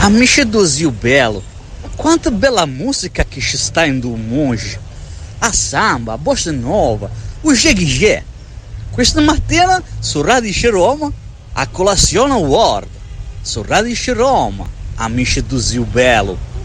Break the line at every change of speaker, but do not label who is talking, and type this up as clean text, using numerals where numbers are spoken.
Amici do Zio Belo, quanta bela música que está indo monge. A samba, a bossa nova, o jegue. Questa mattina su Radio Roma a colazione World, su Radio Roma, amici do Zio Belo.